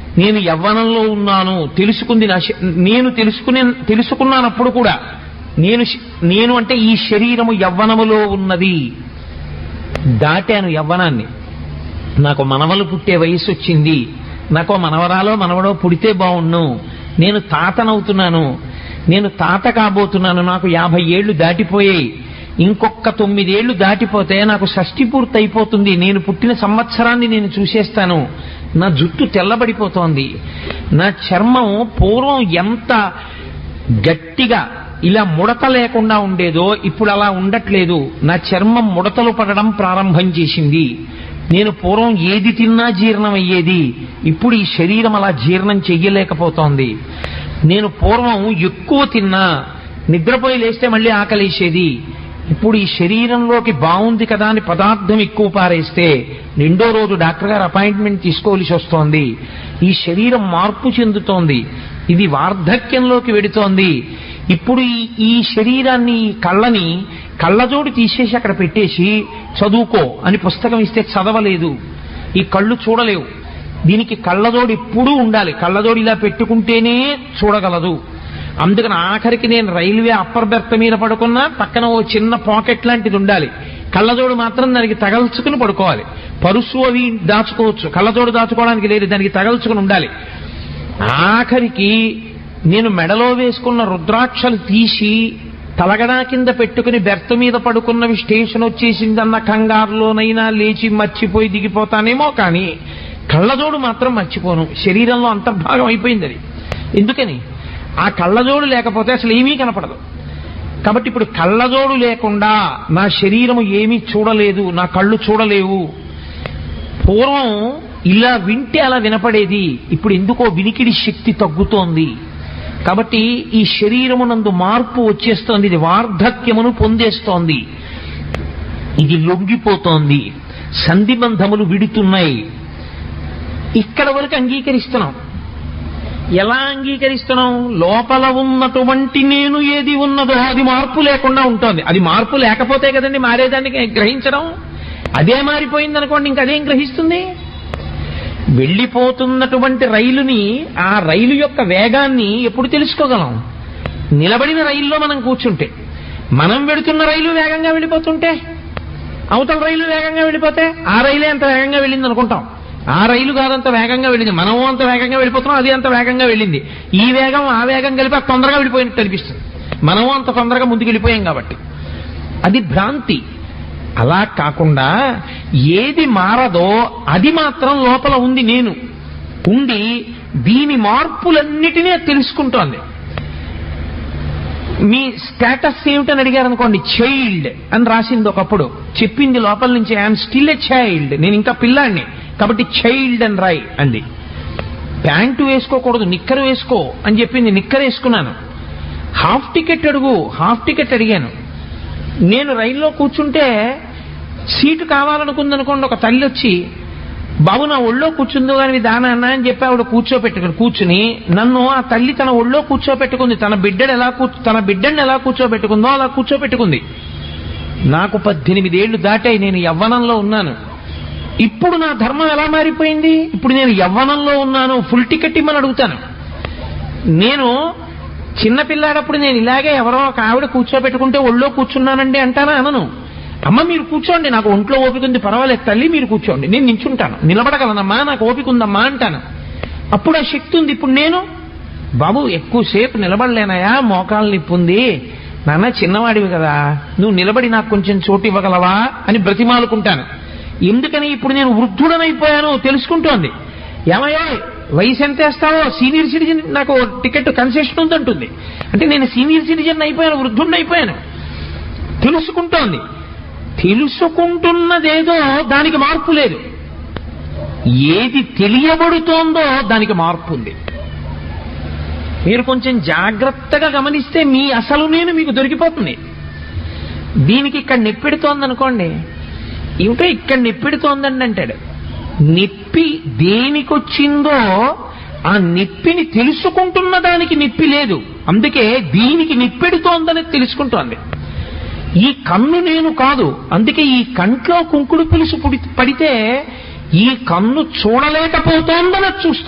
నేను యవ్వనంలో ఉన్నాను తెలుసుకుంది నేను తెలుసుకున్నానప్పుడు కూడా నేను అంటే ఈ శరీరము యవ్వనములో ఉన్నది. దాటాను యవ్వనాన్ని. నాకు మనవలు పుట్టే వయసు వచ్చింది, నాకు మనవరాలో మనవడో పుడితే బాగుండు, నేను తాతనవుతున్నాను, నేను తాత కాబోతున్నాను, నాకు 50 ఏళ్లు దాటిపోయాయి, ఇంకొక 9 ఏళ్లు దాటిపోతే నాకు షష్ఠి పూర్తి అయిపోతుంది, నేను పుట్టిన సంవత్సరాన్ని నేను చూసేస్తాను, నా జుట్టు తెల్లబడిపోతోంది, నా చర్మం పూర్వం ఎంత గట్టిగా ఇలా ముడత లేకుండా ఉండేదో ఇప్పుడు అలా ఉండట్లేదు, నా చర్మం ముడతలు పడడం ప్రారంభం చేసింది, నేను పూర్వం ఏది తిన్నా జీర్ణం అయ్యేది, ఇప్పుడు ఈ శరీరం అలా జీర్ణం చెయ్యలేకపోతోంది, నేను పూర్వం ఎక్కువ తిన్నా నిద్రపోయి లేస్తే మళ్ళీ ఆకలేసేది, ఇప్పుడు ఈ శరీరంలోకి బాగుంది కదా అని పదార్థం ఎక్కువ పారేస్తే 2వ రోజు డాక్టర్ గారు అపాయింట్మెంట్ తీసుకోవలసి వస్తోంది, ఈ శరీరం మార్పు చెందుతోంది, ఇది వార్ధక్యంలోకి వెడుతోంది, ఇప్పుడు ఈ శరీరాన్ని ఈ కళ్ళని కళ్ళజోడు తీసేసి అక్కడ పెట్టేసి చదువుకో అని పుస్తకం ఇస్తే చదవలేదు, ఈ కళ్ళు చూడలేవు, దీనికి కళ్ళజోడు ఎప్పుడూ ఉండాలి, కళ్ళజోడు ఇలా పెట్టుకుంటేనే చూడగలదు. అందుకని ఆఖరికి నేను రైల్వే అప్పర్ బెర్త్ మీద పడుకున్నా పక్కన ఓ చిన్న పాకెట్ లాంటిది ఉండాలి, కళ్ళజోడు మాత్రం దానికి తగల్చుకుని పడుకోవాలి. పరుసు అవి దాచుకోవచ్చు, కళ్ళజోడు దాచుకోవడానికి లేదు, దానికి తగల్చుకుని ఉండాలి. ఆఖరికి నేను మెడలో వేసుకున్న రుద్రాక్షలు తీసి తలగడా కింద పెట్టుకుని బెర్త్ మీద పడుకున్నవి స్టేషన్ వచ్చేసిందన్న కంగారులోనైనా లేచి మర్చిపోయి దిగిపోతానేమో కానీ కళ్ళజోడు మాత్రం మర్చిపోను. శరీరంలో అంతర్భాగం అయిపోయింది అది. ఎందుకని? ఆ కళ్ళజోడు లేకపోతే అసలు ఏమీ కనపడదు. కాబట్టి ఇప్పుడు కళ్ళజోడు లేకుండా నా శరీరము ఏమీ చూడలేదు, నా కళ్ళు చూడలేవు. పూర్వం ఇలా వింటే అలా వినపడేది, ఇప్పుడు ఎందుకో వినికిడి శక్తి తగ్గుతోంది. కాబట్టి ఈ శరీరమునందు మార్పు వచ్చేస్తోంది, ఇది వార్ధక్యమును పొందేస్తోంది, ఇది లొంగిపోతోంది, సంధిబంధములు విడుతున్నాయి. ఇక్కడ వరకు అంగీకరిస్తున్నాం. ఎలా అంగీకరిస్తున్నాం? లోపల ఉన్నటువంటి నేను ఏది ఉన్నదో అది మార్పు లేకుండా ఉంటుంది. అది మార్పు లేకపోతే కదండి మారేదానికి గ్రహించడం. అదే మారిపోయింది అనుకోండి, ఇంకదేం గ్రహిస్తుంది? వెళ్ళిపోతున్నటువంటి రైలుని, ఆ రైలు యొక్క వేగాన్ని ఎప్పుడు తెలుసుకోగలం? నిలబడిన రైల్లో మనం కూర్చుంటే. మనం వెడుతున్న రైలు వేగంగా వెళ్ళిపోతుంటే, అవతల రైలు వేగంగా వెళ్ళిపోతే ఆ రైలే అంత వేగంగా వెళ్ళింది అనుకుంటాం. ఆ రైలు కాదంత వేగంగా వెళ్ళింది, మనము అంత వేగంగా వెళ్ళిపోతున్నాం, అది అంత వేగంగా వెళ్ళింది. ఈ వేగం ఆ వేగం కలిపి అది తొందరగా వెళ్ళిపోయినట్టు అనిపిస్తుంది, మనము అంత తొందరగా ముందుకు వెళ్ళిపోయాం కాబట్టి. అది భ్రాంతి. అలా కాకుండా ఏది మారదో అది మాత్రం లోపల ఉంది, నేను ఉండి దీని మార్పులన్నిటినీ తెలుసుకుంటోంది. మీ స్టేటస్ ఏమిటని అడిగారు అనుకోండి, చైల్డ్ అని రాసింది ఒకప్పుడు, చెప్పింది లోపల నుంచి ఐఎమ్ స్టిల్ ఎ చైల్డ్, నేను ఇంకా పిల్లాడిని కాబట్టి చైల్డ్ అని రాయి అంది. ప్యాంటు వేసుకోకూడదు, నిక్కరు వేసుకో అని చెప్పింది, నిక్కరు వేసుకున్నాను. హాఫ్ టికెట్ అడుగు, హాఫ్ టికెట్ అడిగాను. నేను రైల్లో కూర్చుంటే సీటు కావాలనుకుందనుకోండి, ఒక తల్లి వచ్చి బాబు నా ఒళ్ళో కూర్చుందో కానీ దానా అన్న అని చెప్పి ఆవిడ కూర్చుని నన్ను ఆ తల్లి తన ఒళ్ళో కూర్చోపెట్టుకుంది, తన బిడ్డని ఎలా కూర్చోబెట్టుకుందో అలా కూర్చోబెట్టుకుంది. నాకు 18 ఏళ్లు దాటాయి, నేను యవ్వనంలో ఉన్నాను. ఇప్పుడు నా ధర్మం ఎలా మారిపోయింది? ఇప్పుడు నేను యవ్వనంలో ఉన్నాను, ఫుల్ టికెట్ ఇమ్మని అడుగుతాను. నేను చిన్నపిల్లాడప్పుడు నేను ఇలాగే ఎవరో ఒక ఆవిడ కూర్చోబెట్టుకుంటే ఒళ్ళో కూర్చున్నానండి అంటానా? అనను. అమ్మ మీరు కూర్చోండి, నాకు ఒంట్లో ఓపిక ఉంది, పర్వాలేదు తల్లి మీరు కూర్చోండి, నేను నించుంటాను, నిలబడగలనమ్మా, నాకు ఓపిక ఉందమ్మా అంటాను. అప్పుడు ఆ శక్తి ఉంది. ఇప్పుడు నేను బాబు ఎక్కువసేపు నిలబడలేనాయా, మోకాలు నిప్పు ఉంది, నాన్న చిన్నవాడివి కదా, నువ్వు నిలబడి నాకు కొంచెం చోటు ఇవ్వగలవా అని బ్రతిమాలుకుంటాను. ఎందుకని? ఇప్పుడు నేను వృద్ధుడనైపోయాను, తెలుసుకుంటోంది. ఏమయ్యా వయసు ఎంత వేస్తావో, సీనియర్ సిటిజన్ నాకు టికెట్ కన్సెషన్ ఉందంటుంది. అంటే నేను సీనియర్ సిటిజన్ అయిపోయాను, వృద్ధుడిని అయిపోయాను. తెలుసుకుంటోంది. తెలుసుకుంటున్నదేదో దానికి మార్పు లేదు, ఏది తెలియబడుతోందో దానికి మార్పు ఉంది. మీరు కొంచెం జాగ్రత్తగా గమనిస్తే మీ అసలు నేను మీకు దొరికిపోతుంది. దీనికి ఇక్కడ నెప్పెడుతోంది అనుకోండి, ఇంకా ఇక్కడ నెప్పెడుతోందండి అంటాడు. నొప్పి దేనికొచ్చిందో ఆ నొప్పిని తెలుసుకుంటున్న దానికి నొప్పి లేదు, అందుకే దీనికి నొప్పెడుతోందని తెలుసుకుంటోంది. ఈ కన్ను నేను కాదు, అందుకే ఈ కంట్లో కుంకుడు పులుసు పడితే ఈ కన్ను చూడలేకపోతోందని చూస్తుంది.